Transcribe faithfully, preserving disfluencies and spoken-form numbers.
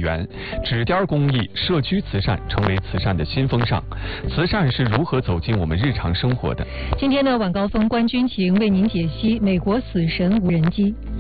元，纸颠公益、社区慈善成为慈善的新风尚。慈善是如何走进我们日常生活的？ 今天的晚高峰，关军情为您解析美国死神无人机。